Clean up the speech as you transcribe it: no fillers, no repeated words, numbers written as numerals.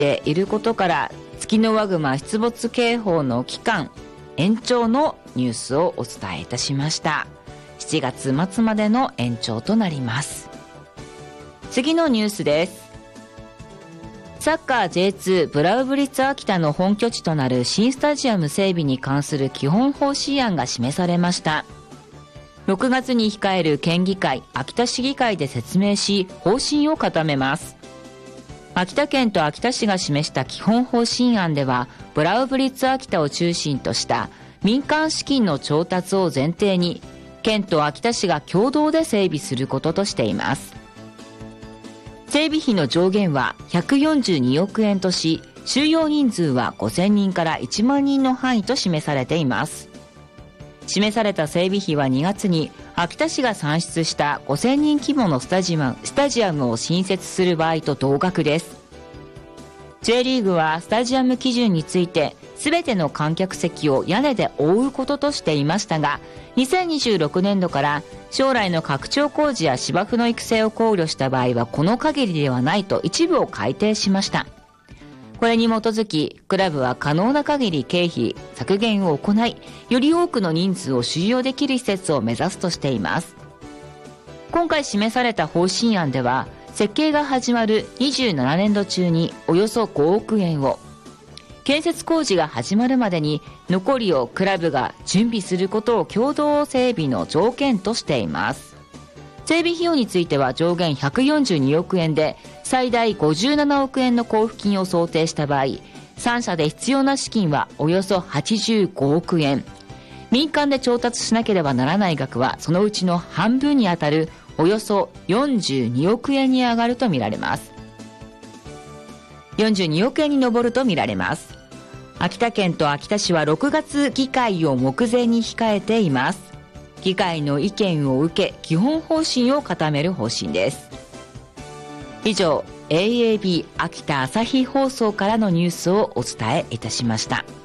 ていることから、ツキノワグマ出没警報の期間延長のニュースをお伝えいたしました。7月末までの延長となります。次のニュースです。サッカー J2 ブラウブリッツ秋田の本拠地となる新スタジアム整備に関する基本方針案が示されました。6月に控える県議会秋田市議会で説明し、方針を固めます。秋田県と秋田市が示した基本方針案では、ブラウブリッツ秋田を中心とした民間資金の調達を前提に、県と秋田市が共同で整備することとしています。整備費の上限は142億円とし、収容人数は5000人から1万人の範囲と示されています。示された整備費は2月に秋田市が算出した5000人規模のスタジアムを新設する場合と同額です。J リーグはスタジアム基準について全ての観客席を屋根で覆うこととしていましたが、2026年度から将来の拡張工事や芝生の育成を考慮した場合はこの限りではないと一部を改定しました。これに基づき、クラブは可能な限り経費削減を行い、より多くの人数を収容できる施設を目指すとしています。今回示された方針案では、設計が始まる27年度中におよそ5億円を、建設工事が始まるまでに残りをクラブが準備することを共同整備の条件としています。整備費用については上限142億円で、最大57億円の交付金を想定した場合、3社で必要な資金はおよそ85億円。民間で調達しなければならない額はそのうちの半分にあたるおよそ42億円に上がるとみられます。42億円に上るとみられます。秋田県と秋田市は6月議会を目前に控えています。議会の意見を受け、基本方針を固める方針です。以上、AAB 秋田朝日放送からのニュースをお伝えいたしました。